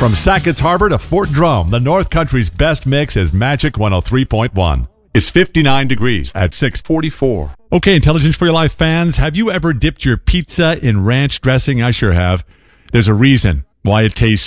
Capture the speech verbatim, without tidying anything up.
From Sackett's Harbor to Fort Drum, the North Country's best mix is Magic one oh three point one. It's fifty-nine degrees at six forty-four. Okay, Intelligence for Your Life fans, have you ever dipped your pizza in ranch dressing? I sure have. There's a reason why it tastes